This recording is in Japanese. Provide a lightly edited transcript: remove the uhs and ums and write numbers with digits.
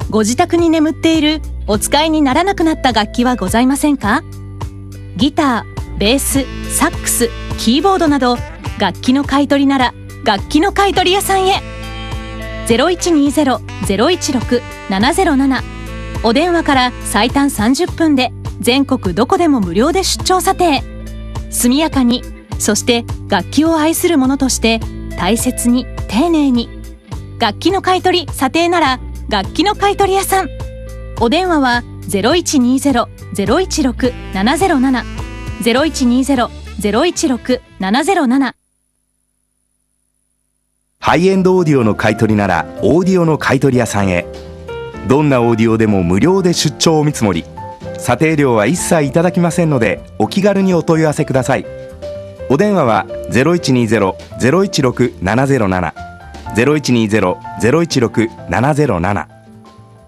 ご自宅に眠っているお使いにならなくなった楽器はございませんか？ギター、ベース、サックス、キーボードなど楽器の買い取りなら楽器の買い取り屋さんへ。0120-016-707お電話から最短30分で全国どこでも無料で出張査定。速やかに、そして楽器を愛する者として大切に丁寧に。楽器の買い取り査定なら楽器の買い取り屋さん。お電話は 0120-016-707 0120-016-707。 ハイエンドオーディオの買い取りならオーディオの買い取り屋さんへ。どんなオーディオでも無料で出張お見積もり、査定料は一切いただきませんのでお気軽にお問い合わせください。お電話は 0120-016-707 0120-016-707